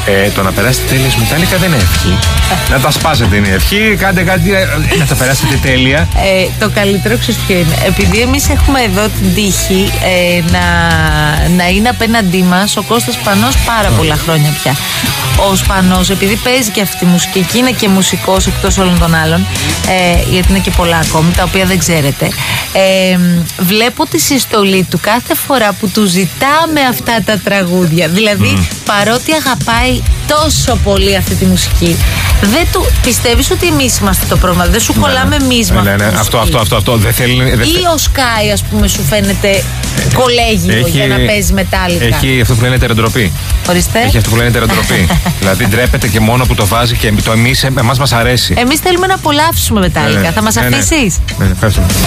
Το να περάσετε τέλεια Μετάλλικα δεν είναι ευχή. Να τα σπάσετε είναι ευχή. Κάντε κάτι. Να τα περάσετε τέλεια. Το καλύτερο ξέρεις ποιο είναι? Επειδή εμείς έχουμε εδώ την τύχη να είναι απέναντί μας ο Κώστας Σπανός πάρα πολλά χρόνια πια. Ο Σπανός, επειδή παίζει και αυτή τη μουσική και είναι και μουσικός εκτός όλων των άλλων, γιατί είναι και πολλά ακόμη τα οποία δεν ξέρετε, βλέπω τη συστολή του κάθε φορά που του ζητάμε αυτά τα τραγούδια. Δηλαδή παρότι αγαπάει τόσο πολύ αυτή τη μουσική, δεν του πιστεύεις ότι εμείς είμαστε το πρόβλημα? Δεν σου κολλάμε εμείς με αυτό. Δεν θέλει. Ή ο Sky, ας πούμε, σου φαίνεται κολέγιο για να παίζει Μετάλλικα? Έχει αυτό που λένε τερεντροπή. Ορίστε. Έχει αυτό που λένε τερεντροπή. Δηλαδή ντρέπεται και μόνο που το βάζει και εμάς μας αρέσει. Εμείς θέλουμε να απολαύσουμε Μετάλλικα. Θα μας αφήσεις? Ναι, ευχαριστώ.